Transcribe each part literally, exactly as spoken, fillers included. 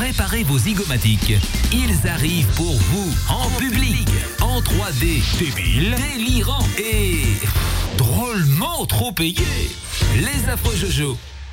Préparez vos zygomatiques. Ils arrivent pour vous, en public, en trois D, débile, délirant et drôlement trop payés. Les affreux Jojo.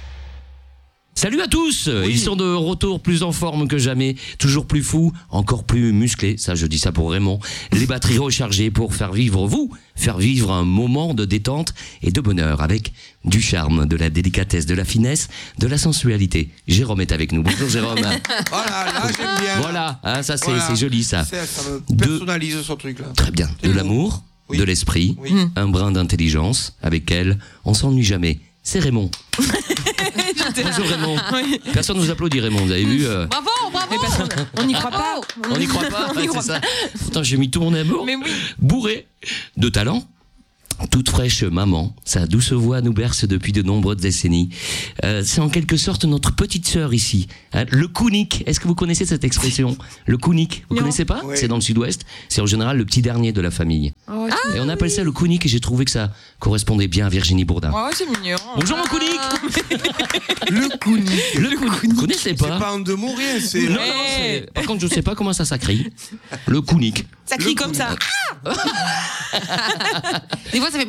Salut à tous, oui. Ils sont de retour plus en forme que jamais, toujours plus fous, encore plus musclés, ça je dis ça pour Raymond, les batteries rechargées pour faire vivre vous, faire vivre un moment de détente et de bonheur avec du charme, de la délicatesse, de la finesse, de la sensualité. Jérôme est avec nous, bonjour Jérôme. Voilà, là j'aime bien. Voilà, hein, ça c'est, Voilà. c'est joli ça. C'est, ça me personnalise de... ce truc là. Très bien, de l'amour, oui. de l'esprit, oui. un brin d'intelligence, avec elle on s'ennuie jamais. C'est Raymond. Bonjour Raymond. Oui. Personne ne nous applaudit Raymond, vous avez vu euh... Bravo, bravo. Personne... On n'y croit pas. On n'y croit pas, ouais, c'est ça. Pourtant j'ai mis tout mon amour. Mais oui. Bourré de talent. Toute fraîche maman, sa douce voix nous berce depuis de nombreuses décennies. Euh, c'est en quelque sorte notre petite sœur ici. Hein, le kounik, est-ce que vous connaissez cette expression? Le kounik, vous non. connaissez pas? Oui. C'est dans le sud-ouest, c'est en général le petit dernier de la famille. Oh, ah, et on appelle ça le kounik et j'ai trouvé que ça correspondait bien à Virginie Bourdin. Oh, c'est mignon. Bonjour mon kounik. Le kounik. Le kounik. Vous connaissez pas? C'est pas en deux mots rien, c'est... Non, non, c'est... Par contre, je sais pas comment ça s'écrit. Le kounik. Ça crie Le comme kounik. ça. Des fois, ça fait...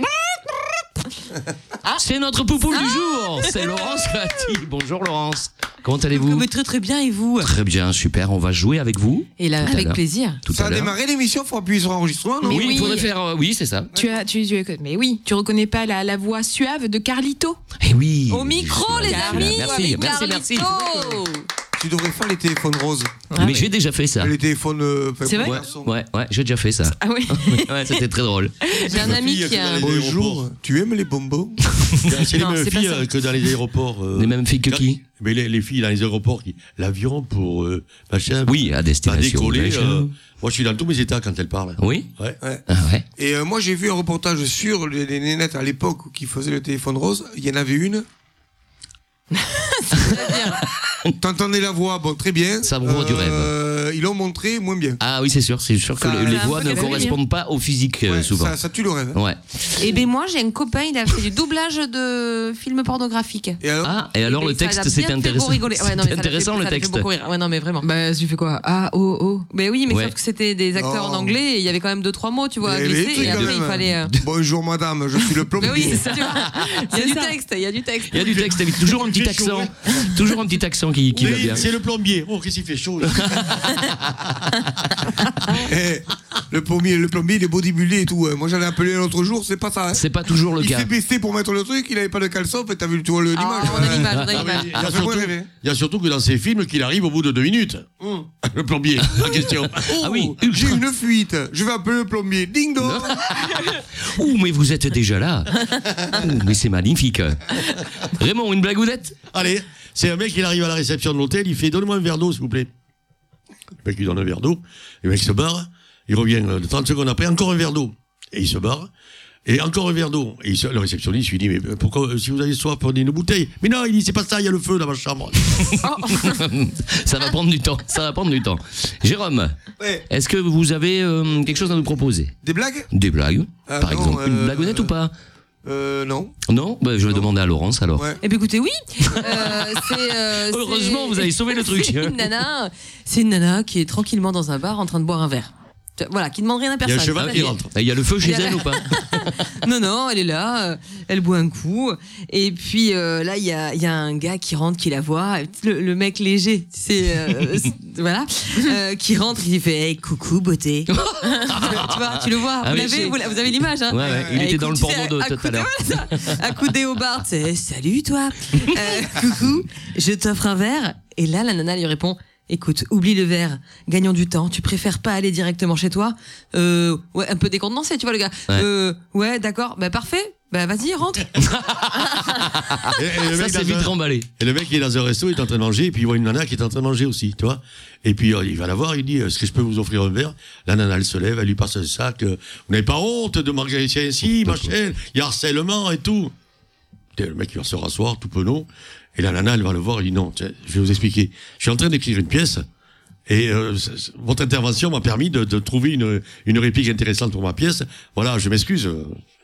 Ah, c'est notre poupoule ah du jour. C'est Laurence Gatti. Bonjour Laurence. Comment allez-vous? Mais très très bien, et vous? Très bien, super. On va jouer avec vous. Et là, avec plaisir. Tout ça à a l'heure. démarré l'émission, il faut appuyer sur enregistrement, non? Oui, oui. il faudrait faire. Euh, oui, c'est ça. Tu as, tu, tu, mais oui, tu reconnais pas la, la voix suave de Carlito? Eh oui. Au micro, les amis. Merci, avec merci, merci. Carlito. Tu devrais faire les téléphones roses. Ah, Ah, mais oui. j'ai déjà fait ça. Les téléphones... Euh, c'est vrai? Ouais, ouais, ouais, j'ai déjà fait ça. Ah oui. Ouais, c'était très drôle. J'ai un ami qui a... Bonjour, tu aimes les bonbons? C'est les Non, mêmes c'est pas filles ça. euh, que dans les aéroports. euh, Les mêmes filles que quand- qui? Mais les, les filles dans les aéroports, qui l'avion pour euh, machin. Oui, à va destination. décoller. machin. euh, moi, je suis dans tous mes états quand elle parle. Oui. Ouais. Ouais. Ah ouais. Et euh, moi j'ai vu un reportage sur les, les nénettes à l'époque qui faisaient le téléphone rose. Il y en avait une. T'entendais la voix, bon très bien. Ça vaut du rêve. Euh, ils l'ont montré moins bien. Ah oui, c'est sûr, c'est sûr que Ça- les, les C'est un voix peu ne galère. correspondent pas au physique euh, Ouais, souvent. ça, ça tue le rêve. hein. Ouais. Eh ben moi, j'ai un copain, il a fait du doublage de films pornographiques. Et alors Ah, et alors Et le ça l'a texte, bien c'était fait intéressant. rigoler. Ouais, non, mais C'était ça l'a fait- intéressant ça le l'a fait texte. beaucoup rire. Ouais, non, mais vraiment. Bah, tu fais quoi? Ah, oh, oh. Mais oui, mais Ouais. sauf que c'était des acteurs Non. en anglais et il y avait quand même deux, trois mots, tu vois, à Il y avait des glisser. trucs Et quand après, il même. fallait. euh, Bonjour madame, je suis le plombier. Mais oui, c'est ça. tu vois. Il y a du texte, il y a du texte. Il y a du texte, avec toujours un petit J'ai accent, chaud, toujours un petit accent qui, qui va Oui, bien. c'est le plombier. Oh, qu'est-ce qu'il fait chaud là. Eh, le plombier, le plombier, il est bodybuildé et tout. hein. Moi j'en ai appelé l'autre jour, c'est pas ça. hein. C'est pas toujours le Il cas. s'est baissé pour mettre le truc, il avait pas de caleçon, fait t'as vu tu vois, le- l'image. Ah, on a ouais. l'image, on a Ah, l'image. mais il, y Ça a fait surtout, moins rêver. il y a surtout que dans ces films qu'il arrive au bout de deux minutes. Hum. Le plombier, la question. Ah oui, Oh, j'ai une fuite, je vais appeler le plombier. Ding dong. Ouh, mais vous êtes déjà là. Ouh, mais c'est magnifique. Raymond, une blagounette? Allez, c'est un mec, il arrive à la réception de l'hôtel, il fait donne-moi un verre d'eau, s'il vous plaît. Le mec lui donne un verre d'eau, le mec se barre, il revient euh, trente secondes après, encore un verre d'eau. Et il se barre, et encore un verre d'eau. Et il se- le réceptionniste lui dit, mais pourquoi, euh, si vous avez soif, prenez une bouteille. Mais non, il dit, c'est pas ça, il y a le feu dans ma chambre. Ça va prendre du temps, ça va prendre du temps. Jérôme, Ouais. est-ce que vous avez euh, quelque chose à nous proposer? Des blagues? Des blagues, Ah, par non, exemple. Une euh, blagounette ou pas? Euh, non. Non, bah, je vais Non. demander à Laurence alors. Ouais. Eh bien, écoutez, oui. Euh, c'est, euh, Heureusement, c'est- vous avez sauvé le truc. C'est une nana, c'est une nana qui est tranquillement dans un bar en train de boire un verre. Tu- Voilà, qui demande rien à Il y a personne. un cheval Voilà, qui elle est- rentre. Il y a le feu chez Il y a- elle ou pas? Non, non, elle est là, euh, elle boit un coup. Et puis euh, là, il y a, il y a un gars qui rentre, qui la voit. Le, le mec léger, c'est. euh, c'est- voilà. Euh, qui rentre, il fait hey, coucou, beauté. tu vois, tu le vois. Ah vous, oui, l'avez, c'est- vous, vous avez l'image, hein? Ouais, ouais, il Euh, était dans le écoute, porno de c'est tout à accoudé- l'heure. voilà, ça. Accoudé au bar, c'est salut toi. Euh, coucou, je t'offre un verre. Et là, la nana lui répond. Écoute, oublie le verre, gagnons du temps. Tu préfères pas aller directement chez toi? Euh, ouais, un peu décontenancé, tu vois le gars. Ouais. Euh, ouais, d'accord, bah parfait. Bah vas-y, rentre. Et, et le Ça, mec c'est dans vite un- remballé. Et le mec, il est dans un resto, il est en train de manger, et puis il voit une nana qui est en train de manger aussi, tu vois. Et puis euh, il va la voir, il dit, est-ce que je peux vous offrir un verre? La nana, elle se lève, elle lui passe un sac. euh, vous n'avez pas honte de manger ici, ainsi, machin, il y a harcèlement et tout. Et le mec, il va se rasseoir, tout penaud. Et la nana, elle va le voir, elle dit, non, tiens, je vais vous expliquer. Je suis en train d'écrire une pièce, et euh, c- c- votre intervention m'a permis de, de trouver une, une réplique intéressante pour ma pièce. Voilà, je m'excuse.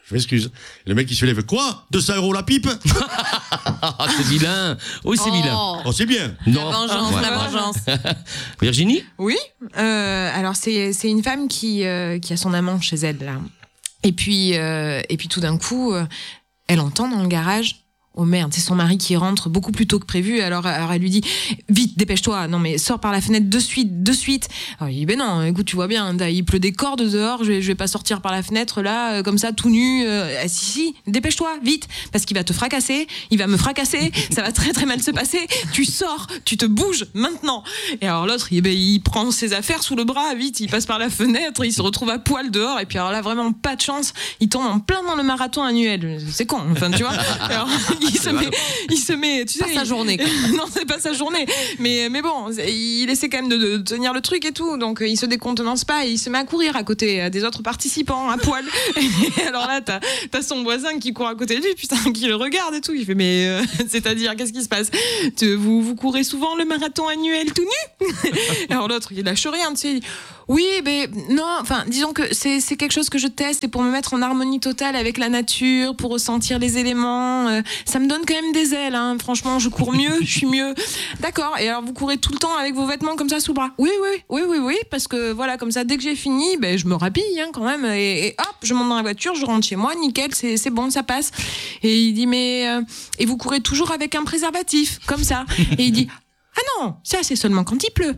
Je m'excuse. Le mec, il se lève, quoi deux cents euros la pipe? Ah, c'est vilain. Oh, c'est vilain. Oh, c'est bien. La vengeance, la vengeance. Virginie? Oui. Euh, alors c'est c'est une femme qui euh, qui a son amant chez elle là. Et puis euh, et puis tout d'un coup, euh, elle entend dans le garage. Oh merde, c'est son mari qui rentre beaucoup plus tôt que prévu. Alors, alors elle lui dit vite, dépêche-toi. Non mais sors par la fenêtre de suite, de suite. Alors il dit ben non, écoute, tu vois bien, il pleut des cordes dehors. Je vais, je vais pas sortir par la fenêtre là, euh, comme ça, tout nu. Euh, ah, si si, dépêche-toi, vite, parce qu'il va te fracasser, il va me fracasser. Ça va très très mal se passer. Tu sors, tu te bouges maintenant. Et alors l'autre, il, ben, il prend ses affaires sous le bras, vite, il passe par la fenêtre, il se retrouve à poil dehors. Et puis alors là, vraiment pas de chance, il tombe en plein dans le marathon annuel. C'est con, enfin tu vois. Alors, il se met, il se met, tu sais, Pas sa il- journée, quoi. non, c'est pas sa journée. Mais, mais bon, il essaie quand même de, de tenir le truc et tout. Donc, il se décontenance pas et il se met à courir à côté des autres participants, à poil. Et alors là, t'as, t'as son voisin qui court à côté de lui, putain, qui le regarde et tout. Il fait, mais, euh, c'est-à-dire, qu'est-ce qui se passe? Tu- vous, vous courez souvent le marathon annuel tout nu? Alors l'autre, il lâche rien, tu sais. Oui, mais non, enfin, disons que c'est, c'est quelque chose que je teste et pour me mettre en harmonie totale avec la nature, pour ressentir les éléments. euh, ça me donne quand même des ailes, hein. Franchement, je cours mieux, je suis mieux. D'accord, et alors vous courez tout le temps avec vos vêtements comme ça sous le bras? Oui, oui, oui, oui, oui, parce que voilà, comme ça, dès que j'ai fini, ben, je me rhabille hein, quand même, et, et hop, je monte dans la voiture, je rentre chez moi, nickel, c'est, c'est bon, ça passe. Et il dit, mais... euh, et vous courez toujours avec un préservatif, comme ça. Et il dit... Ah non, ça c'est seulement quand il pleut.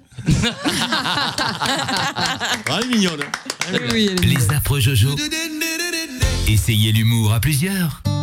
Ah, elle est mignonne. Oui, elle est Les affreux Jojo. Essayez l'humour à plusieurs.